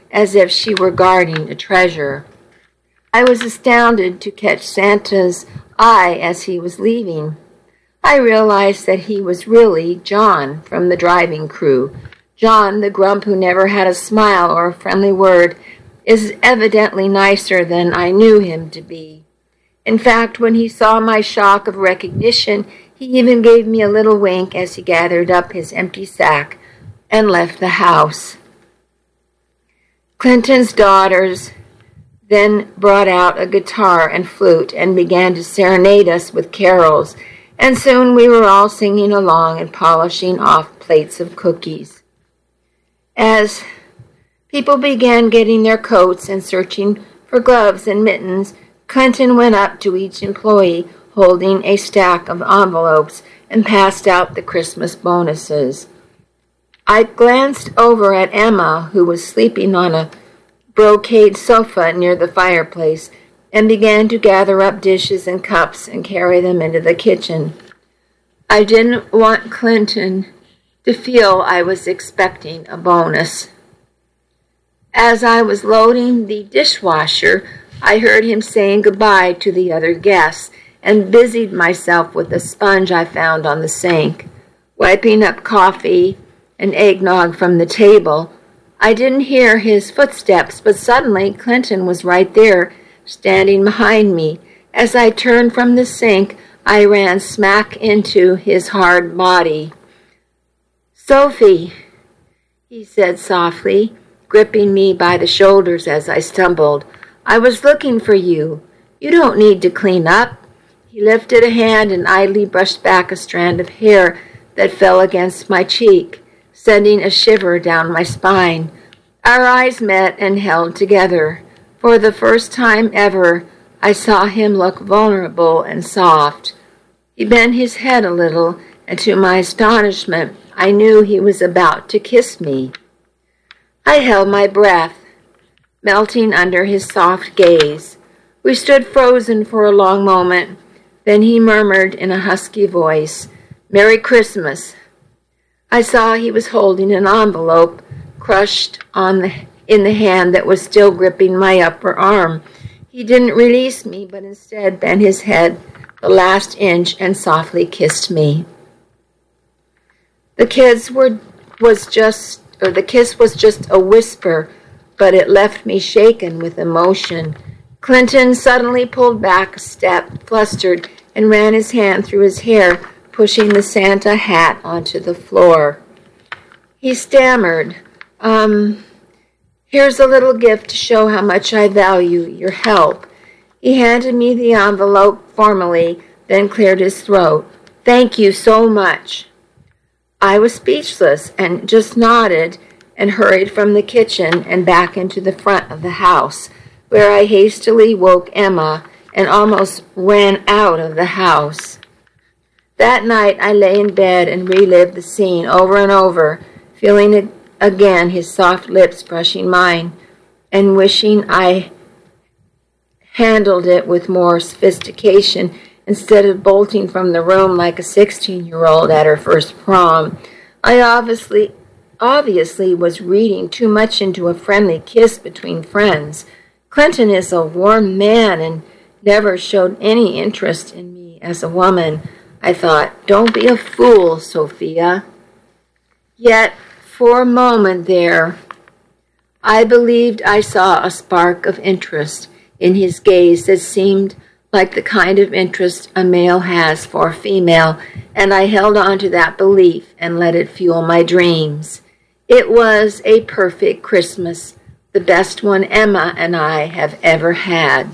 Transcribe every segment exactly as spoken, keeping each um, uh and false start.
as if she were guarding a treasure. I was astounded to catch Santa's eye as he was leaving. I realized that he was really John from the driving crew. John, the grump who never had a smile or a friendly word, is evidently nicer than I knew him to be. In fact, when he saw my shock of recognition, he even gave me a little wink as he gathered up his empty sack and left the house. Clinton's daughters then brought out a guitar and flute and began to serenade us with carols, and soon we were all singing along and polishing off plates of cookies. As people began getting their coats and searching for gloves and mittens, Clinton went up to each employee holding a stack of envelopes and passed out the Christmas bonuses. I glanced over at Emma, who was sleeping on a brocade sofa near the fireplace, and began to gather up dishes and cups and carry them into the kitchen. I didn't want Clinton to feel I was expecting a bonus. As I was loading the dishwasher, I heard him saying goodbye to the other guests and busied myself with a sponge I found on the sink, wiping up coffee and eggnog from the table. I didn't hear his footsteps, but suddenly Clinton was right there, standing behind me. As I turned from the sink, I ran smack into his hard body. "Sophie," he said softly, gripping me by the shoulders as I stumbled. "I was looking for you. You don't need to clean up." He lifted a hand and idly brushed back a strand of hair that fell against my cheek, sending a shiver down my spine. Our eyes met and held together. For the first time ever, I saw him look vulnerable and soft. He bent his head a little, and to my astonishment, I knew he was about to kiss me. I held my breath, melting under his soft gaze. We stood frozen for a long moment. Then he murmured in a husky voice, "Merry Christmas." I saw he was holding an envelope crushed on the, in the hand that was still gripping my upper arm. He didn't release me, but instead bent his head the last inch and softly kissed me. The kiss were was just, or the kiss was just a whisper, but it left me shaken with emotion. Clinton suddenly pulled back a step, flustered, and ran his hand through his hair, pushing the Santa hat onto the floor. He stammered, um, "Here's a little gift to show how much I value your help." He handed me the envelope formally, then cleared his throat. "Thank you so much." I was speechless and just nodded and hurried from the kitchen and back into the front of the house, where I hastily woke Emma and almost ran out of the house. That night I lay in bed and relived the scene over and over, feeling again his soft lips brushing mine and wishing I handled it with more sophistication instead of bolting from the room like a sixteen-year-old at her first prom. I obviously, obviously was reading too much into a friendly kiss between friends. Clinton is a warm man and never showed any interest in me as a woman. I thought, don't be a fool, Sophia. Yet, for a moment there, I believed I saw a spark of interest in his gaze that seemed like the kind of interest a male has for a female, and I held on to that belief and let it fuel my dreams. It was a perfect Christmas, the best one Emma and I have ever had.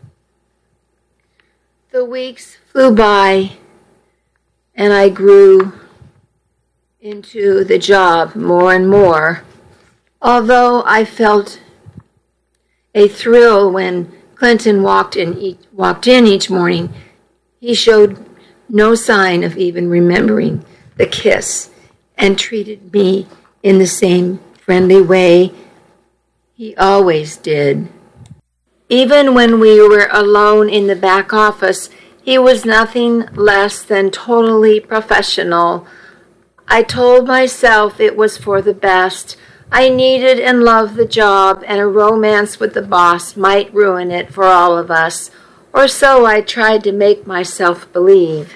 The weeks flew by, and I grew into the job more and more. Although I felt a thrill when Clinton walked in, each, walked in each morning, he showed no sign of even remembering the kiss and treated me in the same friendly way he always did. Even when we were alone in the back office, he was nothing less than totally professional. I told myself it was for the best. I needed and loved the job, and a romance with the boss might ruin it for all of us, or so I tried to make myself believe.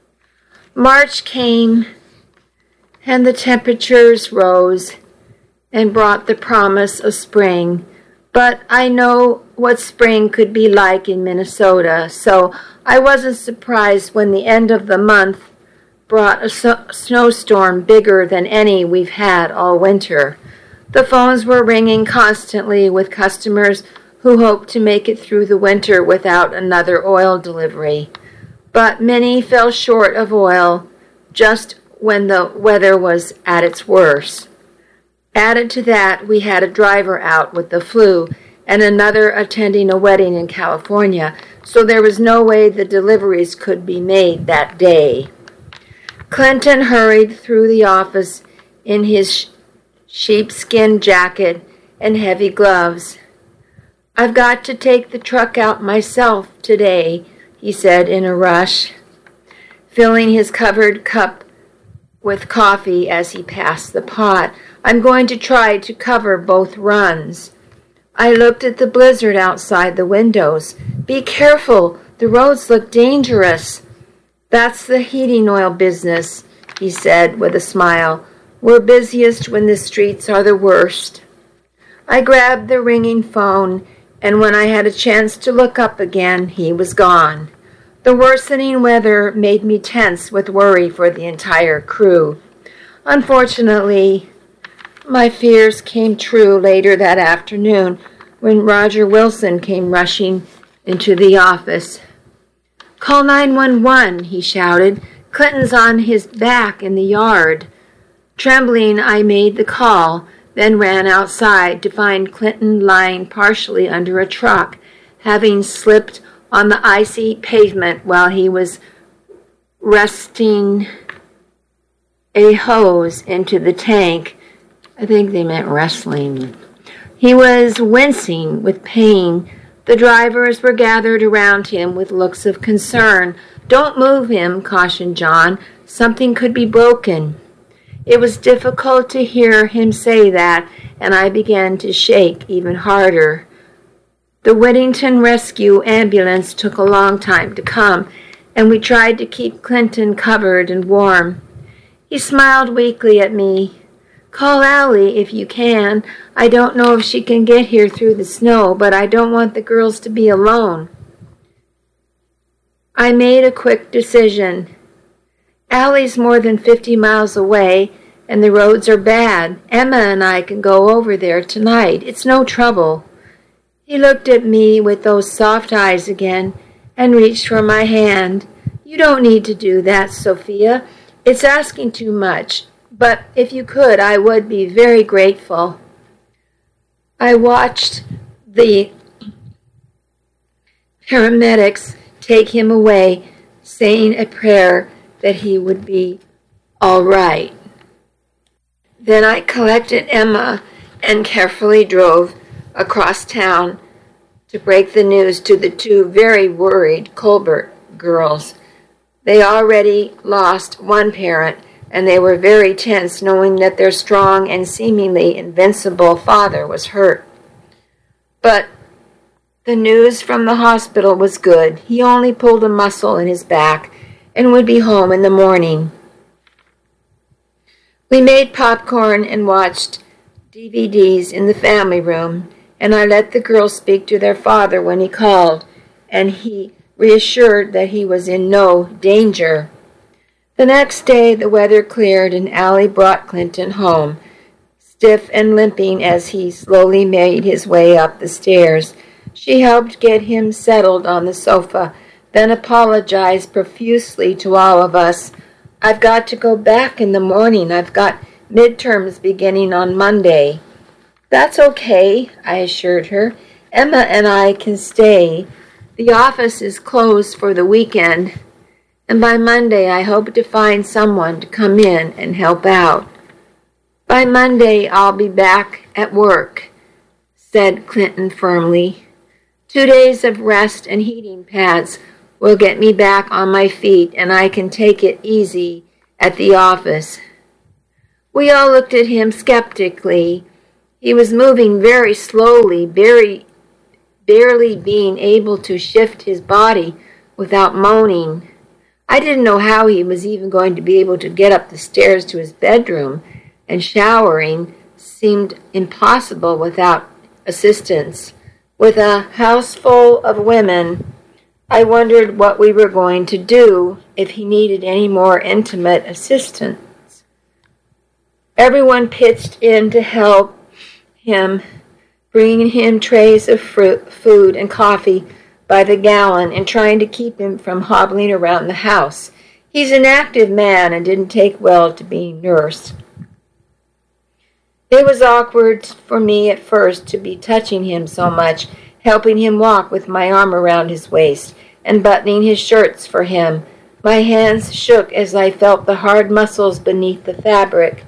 March came, and the temperatures rose and brought the promise of spring. But I know what spring could be like in Minnesota, so I wasn't surprised when the end of the month brought a so- snowstorm bigger than any we've had all winter. The phones were ringing constantly with customers who hoped to make it through the winter without another oil delivery. But many fell short of oil just when the weather was at its worst. Added to that, we had a driver out with the flu and another attending a wedding in California, so there was no way the deliveries could be made that day. Clinton hurried through the office in his sh- sheepskin jacket and heavy gloves. "I've got to take the truck out myself today," he said in a rush, filling his covered cup with coffee as he passed the pot. "I'm going to try to cover both runs." I looked at the blizzard outside the windows. "Be careful, the roads look dangerous." "That's the heating oil business," he said with a smile. "We're busiest when the streets are the worst." I grabbed the ringing phone, and when I had a chance to look up again, he was gone. The worsening weather made me tense with worry for the entire crew. Unfortunately, my fears came true later that afternoon when Roger Wilson came rushing into the office. "Call nine one one, he shouted. "Clinton's on his back in the yard." Trembling, I made the call, then ran outside to find Clinton lying partially under a truck, having slipped on the icy pavement while he was resting a hose into the tank. I think they meant wrestling. He was wincing with pain. The drivers were gathered around him with looks of concern. "Don't move him," cautioned John. "Something could be broken." It was difficult to hear him say that, and I began to shake even harder. The Whittington Rescue ambulance took a long time to come, and we tried to keep Clinton covered and warm. He smiled weakly at me. "Call Allie if you can. I don't know if she can get here through the snow, but I don't want the girls to be alone." I made a quick decision. Allie's more than fifty miles away, and the roads are bad. Emma and I can go over there tonight. It's no trouble. He looked at me with those soft eyes again and reached for my hand. "You don't need to do that, Sophia. It's asking too much. But if you could, I would be very grateful." I watched the paramedics take him away, saying a prayer that he would be all right. Then I collected Emma and carefully drove across town to break the news to the two very worried Colbert girls. They already lost one parent, and they were very tense knowing that their strong and seemingly invincible father was hurt. But the news from the hospital was good. He only pulled a muscle in his back and would be home in the morning. We made popcorn and watched D V Ds in the family room, and I let the girls speak to their father when he called, and he reassured that he was in no danger. The next day the weather cleared, and Allie brought Clinton home, stiff and limping as he slowly made his way up the stairs. She helped get him settled on the sofa, then apologized profusely to all of us. "I've got to go back in the morning. I've got midterms beginning on Monday." "That's okay," I assured her. "Emma and I can stay. The office is closed for the weekend, and by Monday I hope to find someone to come in and help out." "By Monday I'll be back at work," said Clinton firmly. "Two days of rest and heating pads will get me back on my feet, and I can take it easy at the office." We all looked at him skeptically. He was moving very slowly, very, barely being able to shift his body without moaning. I didn't know how he was even going to be able to get up the stairs to his bedroom, and showering seemed impossible without assistance. With a house full of women, I wondered what we were going to do if he needed any more intimate assistance. Everyone pitched in to help him, bringing him trays of fruit, food and coffee by the gallon and trying to keep him from hobbling around the house. He's an active man and didn't take well to being nursed. It was awkward for me at first to be touching him so much, helping him walk with my arm around his waist and buttoning his shirts for him. My hands shook as I felt the hard muscles beneath the fabric,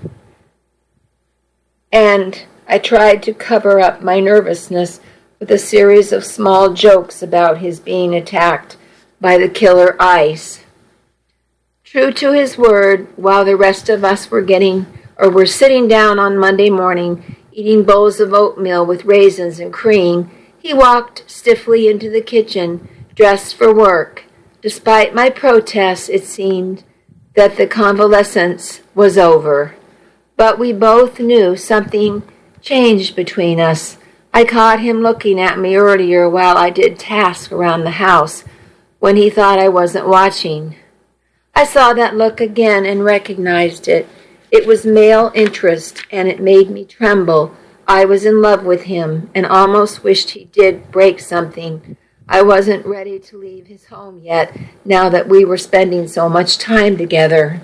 and I tried to cover up my nervousness with a series of small jokes about his being attacked by the killer ice. True to his word, while the rest of us were getting or were sitting down on Monday morning, eating bowls of oatmeal with raisins and cream, he walked stiffly into the kitchen, dressed for work. Despite my protests, it seemed that the convalescence was over. But we both knew something changed between us. I caught him looking at me earlier while I did tasks around the house, when he thought I wasn't watching. I saw that look again and recognized it. It was male interest, and it made me tremble. I was in love with him and almost wished he did break something. I wasn't ready to leave his home yet, now that we were spending so much time together.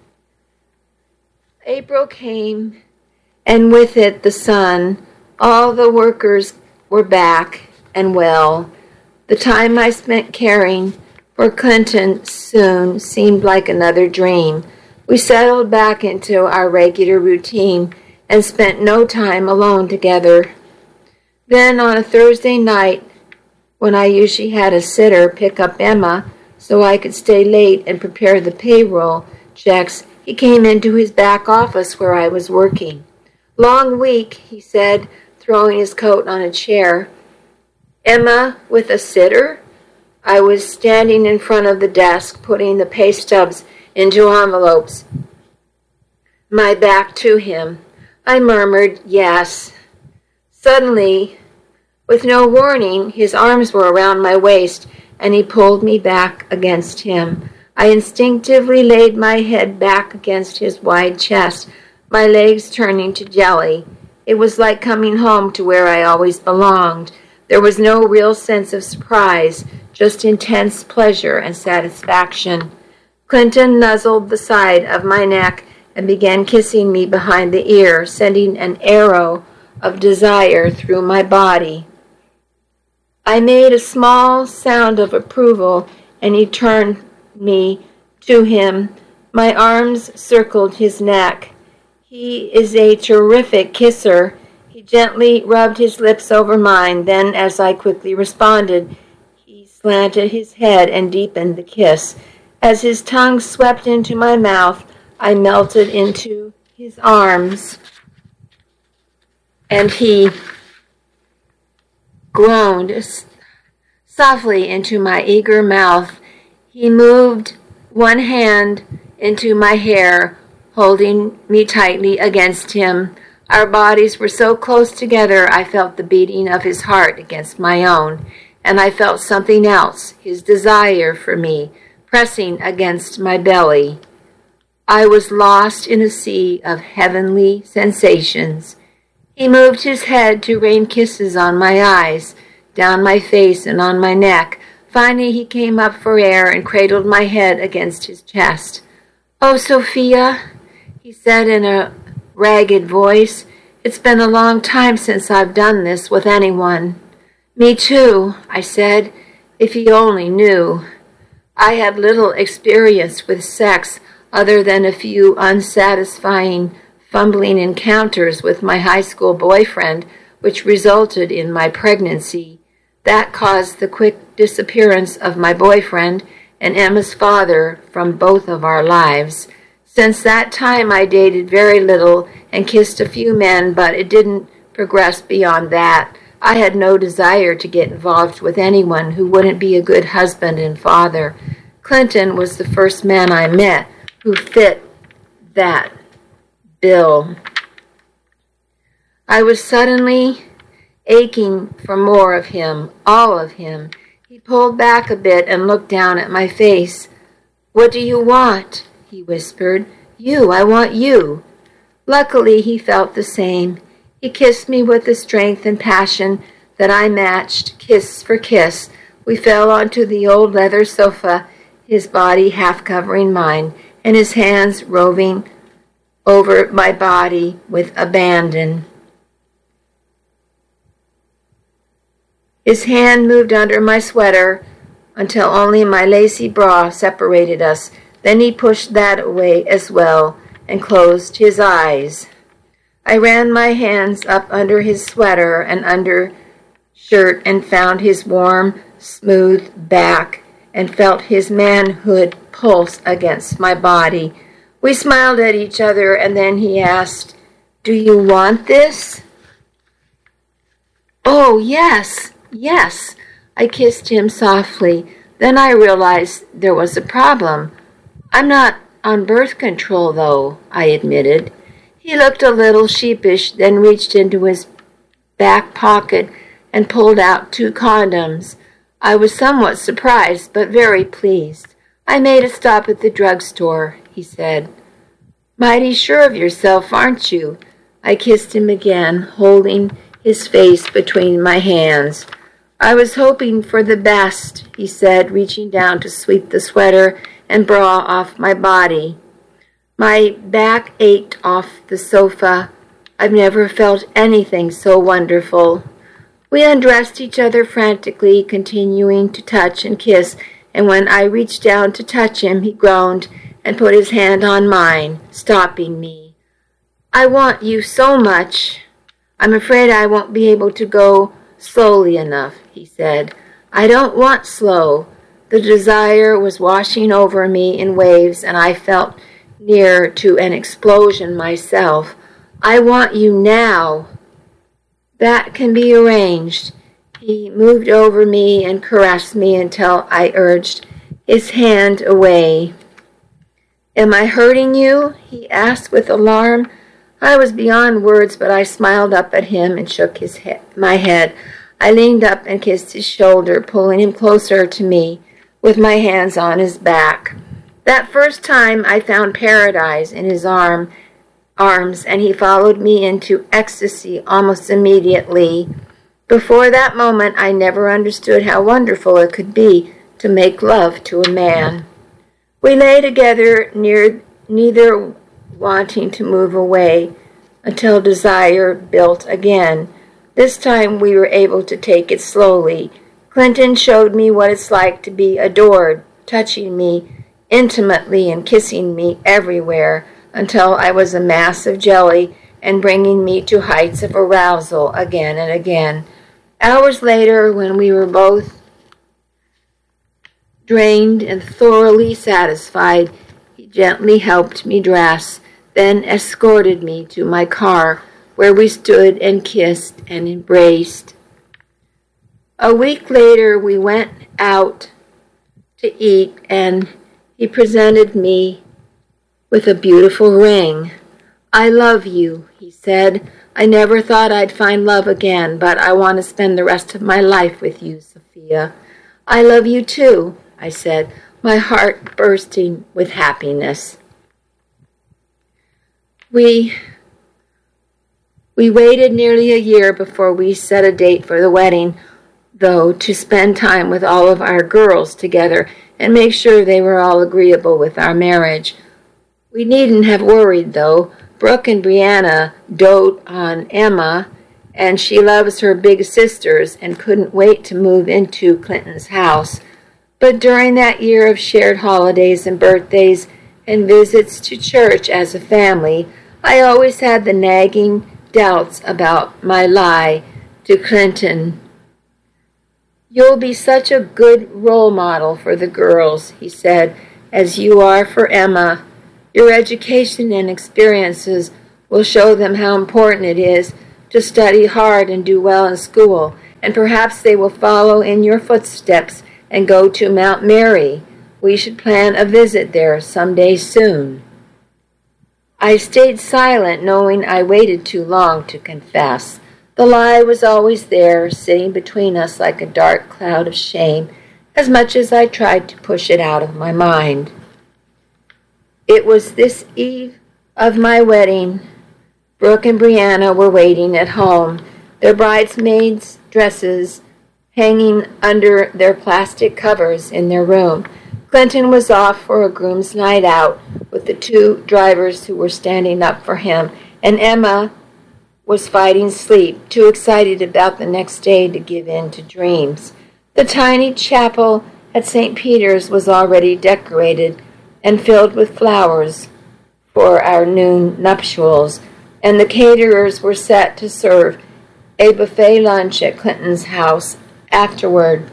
April came, and with it the sun. All the workers were back and well. The time I spent caring for Clinton soon seemed like another dream. We settled back into our regular routine and spent no time alone together. Then on a Thursday night, when I usually had a sitter pick up Emma so I could stay late and prepare the payroll checks, he came into his back office where I was working. "Long week," he said, throwing his coat on a chair. "Emma with a sitter?" I was standing in front of the desk, putting the pay stubs into envelopes, my back to him. I murmured, "Yes." Suddenly, with no warning, his arms were around my waist, and he pulled me back against him. I instinctively laid my head back against his wide chest, my legs turning to jelly. It was like coming home to where I always belonged. There was no real sense of surprise, just intense pleasure and satisfaction. Clinton nuzzled the side of my neck and began kissing me behind the ear, sending an arrow of desire through my body. I made a small sound of approval, and he turned me to him. My arms circled his neck. He is a terrific kisser. He gently rubbed his lips over mine. Then, as I quickly responded, he slanted his head and deepened the kiss. As his tongue swept into my mouth, I melted into his arms, and he groaned softly into my eager mouth. He moved one hand into my hair, holding me tightly against him. Our bodies were so close together, I felt the beating of his heart against my own, and I felt something else, his desire for me, pressing against my belly. I was lost in a sea of heavenly sensations. He moved his head to rain kisses on my eyes, down my face and on my neck. Finally, he came up for air and cradled my head against his chest. "Oh, Sophia," he said in a ragged voice, "it's been a long time since I've done this with anyone." "Me too," I said, "if you only knew." I had little experience with sex other than a few unsatisfying, fumbling encounters with my high school boyfriend, which resulted in my pregnancy. That caused the quick disappearance of my boyfriend and Emma's father from both of our lives. Since that time, I dated very little and kissed a few men, but it didn't progressed beyond that. I had no desire to get involved with anyone who wouldn't be a good husband and father. Clinton was the first man I met who fit that bill. I was suddenly aching for more of him, all of him. He pulled back a bit and looked down at my face. "What do you want?" he whispered. "You, I want you." Luckily, he felt the same. He kissed me with a strength and passion that I matched, kiss for kiss. We fell onto the old leather sofa, his body half covering mine, and his hands roving over my body with abandon. His hand moved under my sweater until only my lacy bra separated us. Then he pushed that away as well and closed his eyes. I ran my hands up under his sweater and under shirt and found his warm, smooth back and felt his manhood pulse against my body. We smiled at each other, and then he asked, "Do you want this?" "Oh, yes, yes." I kissed him softly. Then I realized there was a problem. "I'm not on birth control, though," I admitted. He looked a little sheepish, then reached into his back pocket and pulled out two condoms. I was somewhat surprised, but very pleased. "I made a stop at the drugstore," he said. "Mighty sure of yourself, aren't you?" I kissed him again, holding his face between my hands. "I was hoping for the best," he said, reaching down to sweep the sweater and bra off my body. My back ached off the sofa. I've never felt anything so wonderful. We undressed each other frantically, continuing to touch and kiss, and when I reached down to touch him, he groaned and put his hand on mine, stopping me. "I want you so much. I'm afraid I won't be able to go slowly enough," he said. "I don't want slow." The desire was washing over me in waves, and I felt near to an explosion myself. "I want you now." "That can be arranged." He moved over me and caressed me until I urged his hand away. "Am I hurting you?" he asked with alarm. I was beyond words, but I smiled up at him and shook his he- my head. I leaned up and kissed his shoulder, pulling him closer to me with my hands on his back. That first time I found paradise in his arm, arms, and he followed me into ecstasy almost immediately. Before that moment, I never understood how wonderful it could be to make love to a man. We lay together, near, neither wanting to move away, until desire built again. This time we were able to take it slowly. Clinton showed me what it's like to be adored, touching me intimately and kissing me everywhere until I was a mass of jelly and bringing me to heights of arousal again and again. Hours later, when we were both drained and thoroughly satisfied, he gently helped me dress, then escorted me to my car, where we stood and kissed and embraced. A week later, we went out to eat, and he presented me with a beautiful ring. "I love you," he said. "I never thought I'd find love again, but I want to spend the rest of my life with you, Sophia." "I love you too," I said, my heart bursting with happiness. We, we waited nearly a year before we set a date for the wedding, though, to spend time with all of our girls together and make sure they were all agreeable with our marriage. We needn't have worried, though. Brooke and Brianna dote on Emma, and she loves her big sisters and couldn't wait to move into Clinton's house. But during that year of shared holidays and birthdays and visits to church as a family, I always had the nagging doubts about my lie to Clinton. "You'll be such a good role model for the girls," he said, "as you are for Emma. Your education and experiences will show them how important it is to study hard and do well in school, and perhaps they will follow in your footsteps and go to Mount Mary. We should plan a visit there some day soon." I stayed silent, knowing I waited too long to confess. The lie was always there, sitting between us like a dark cloud of shame, as much as I tried to push it out of my mind. It was this eve of my wedding. Brooke and Brianna were waiting at home, their bridesmaids' dresses hanging under their plastic covers in their room. Clinton was off for a groom's night out with the two drivers who were standing up for him, and Emma was fighting sleep, too excited about the next day to give in to dreams. The tiny chapel at Saint Peter's was already decorated and filled with flowers for our noon nuptials, and the caterers were set to serve a buffet lunch at Clinton's house afterward.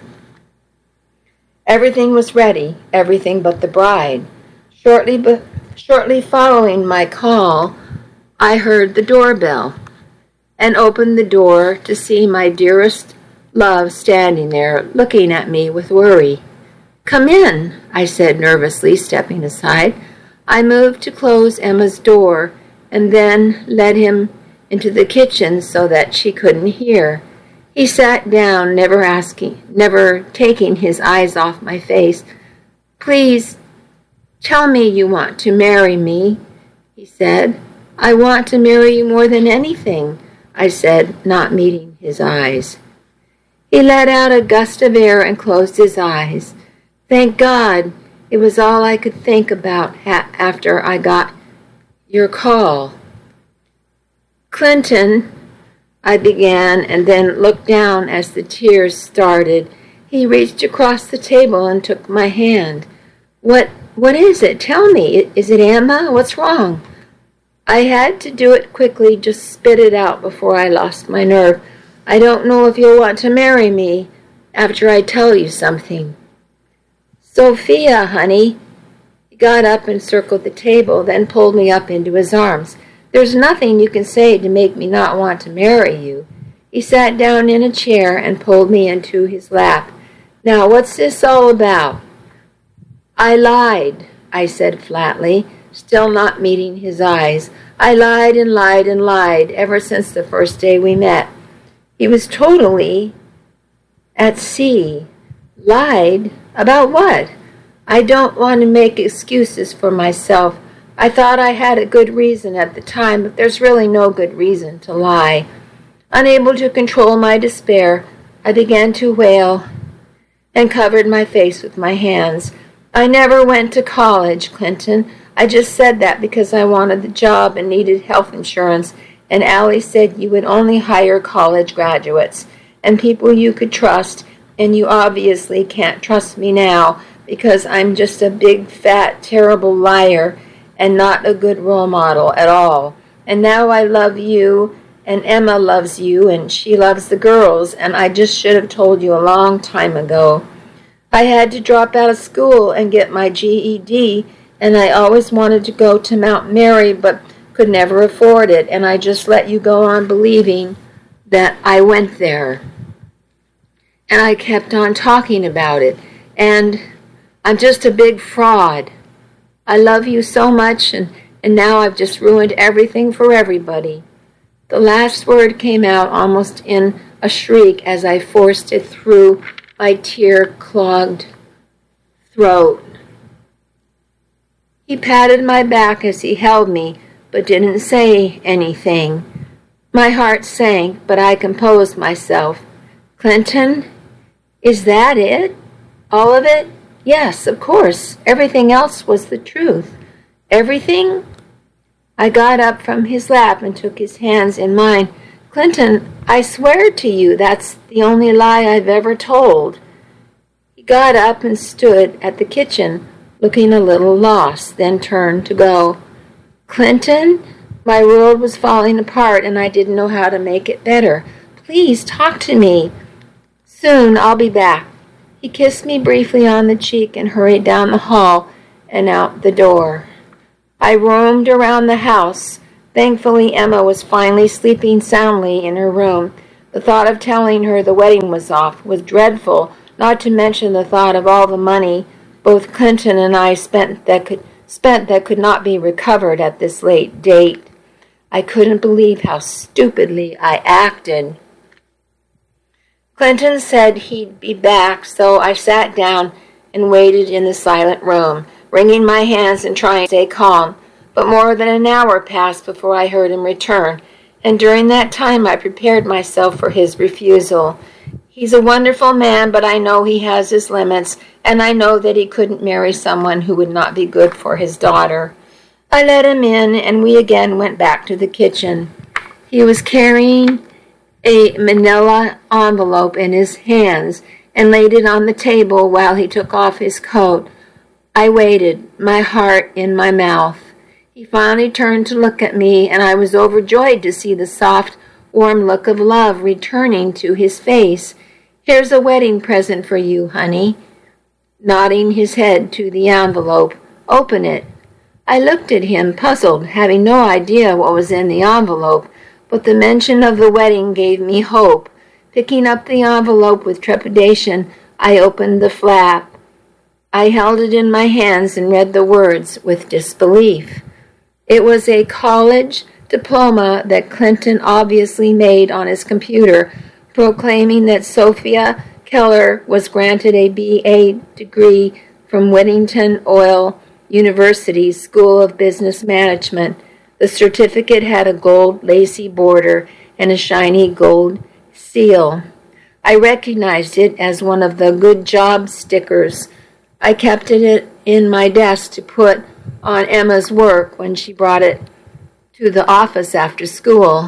Everything was ready, everything but the bride. Shortly, be- shortly following my call, I heard the doorbell and opened the door to see my dearest love standing there, looking at me with worry. "Come in," I said nervously, stepping aside. I moved to close Emma's door and then led him into the kitchen so that she couldn't hear. He sat down, never asking, never taking his eyes off my face. "Please, tell me you want to marry me," he said. "I want to marry you more than anything," I said, not meeting his eyes. He let out a gust of air and closed his eyes. Thank God, it was all I could think about ha- after I got your call. "Clinton," I began, and then looked down as the tears started. He reached across the table and took my hand. What, what is it? Tell me. Is it Emma? What's wrong?" I had to do it quickly, just spit it out before I lost my nerve. "I don't know if you'll want to marry me after I tell you something." "Sophia, honey." He got up and circled the table, then pulled me up into his arms. "There's nothing you can say to make me not want to marry you." He sat down in a chair and pulled me into his lap. "Now, what's this all about?" "I lied," I said flatly, still not meeting his eyes. "I lied and lied and lied ever since the first day we met." He was totally at sea. "Lied? About what?" "I don't want to make excuses for myself. I thought I had a good reason at the time, but there's really no good reason to lie." Unable to control my despair, I began to wail and covered my face with my hands. "I never went to college, Clinton. I just said that because I wanted the job and needed health insurance, and Allie said you would only hire college graduates and people you could trust, and you obviously can't trust me now because I'm just a big, fat, terrible liar and not a good role model at all. And now I love you, and Emma loves you, and she loves the girls, and I just should have told you a long time ago. I had to drop out of school and get my G E D, and I always wanted to go to Mount Mary, but could never afford it, and I just let you go on believing that I went there. And I kept on talking about it, and I'm just a big fraud. I love you so much, and, and now I've just ruined everything for everybody." The last word came out almost in a shriek as I forced it through my tear-clogged throat. He patted my back as he held me, but didn't say anything. My heart sank, but I composed myself. "Clinton, is that it? All of it?" "Yes, of course. Everything else was the truth." "Everything?" I got up from his lap and took his hands in mine. "Clinton, I swear to you that's the only lie I've ever told." He got up and stood at the kitchen, looking a little lost, then turned to go. "Clinton?" My world was falling apart, and I didn't know how to make it better. "Please, talk to me." "Soon, I'll be back." He kissed me briefly on the cheek and hurried down the hall and out the door. I roamed around the house, Thankfully, Emma was finally sleeping soundly in her room. The thought of telling her the wedding was off was dreadful, not to mention the thought of all the money both Clinton and I spent that could spent that could not be recovered at this late date. I couldn't believe how stupidly I acted. Clinton said he'd be back, so I sat down and waited in the silent room, wringing my hands and trying to stay calm. But more than an hour passed before I heard him return, and during that time I prepared myself for his refusal. He's a wonderful man, but I know he has his limits, and I know that he couldn't marry someone who would not be good for his daughter. I let him in, and we again went back to the kitchen. He was carrying a manila envelope in his hands and laid it on the table while he took off his coat. I waited, my heart in my mouth. He finally turned to look at me, and I was overjoyed to see the soft, warm look of love returning to his face. "Here's a wedding present for you, honey," nodding his head to the envelope. "Open it." I looked at him, puzzled, having no idea what was in the envelope, but the mention of the wedding gave me hope. Picking up the envelope with trepidation, I opened the flap. I held it in my hands and read the words with disbelief. It was a college diploma that Clinton obviously made on his computer, proclaiming that Sophia Keller was granted a B A degree from Whittington Oil University's School of Business Management. The certificate had a gold lacy border and a shiny gold seal. I recognized it as one of the good job stickers. I kept it in my desk to put on Emma's work when she brought it to the office after school.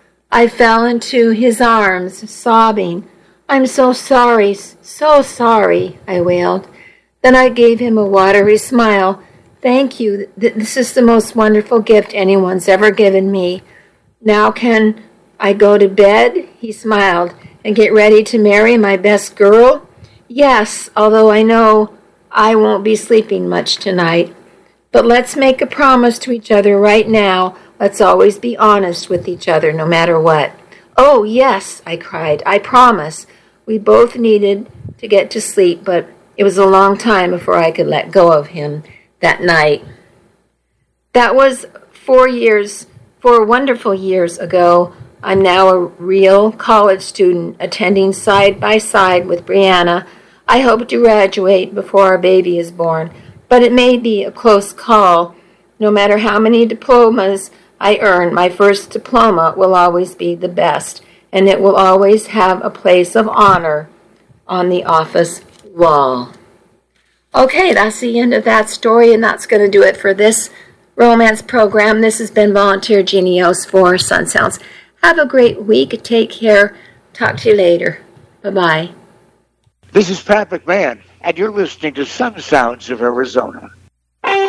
I fell into his arms, sobbing. "I'm so sorry, so sorry," I wailed. Then I gave him a watery smile. "Thank you. This is the most wonderful gift anyone's ever given me. Now can I go to bed?" He smiled. "And get ready to marry my best girl?" "Yes, although I know I won't be sleeping much tonight. But let's make a promise to each other right now. Let's always be honest with each other, no matter what." "Oh, yes," I cried. "I promise." We both needed to get to sleep, but it was a long time before I could let go of him that night. That was four years, four wonderful years ago. I'm now a real college student, attending side by side with Brianna. I hope to graduate before our baby is born, but it may be a close call. No matter how many diplomas I earn, my first diploma will always be the best, and it will always have a place of honor on the office wall. Okay, that's the end of that story, and that's going to do it for this romance program. This has been Volunteer Genios for Sun Sounds. Have a great week. Take care. Talk to you later. Bye-bye. This is Pat McMahon, and you're listening to Sun Sounds of Arizona.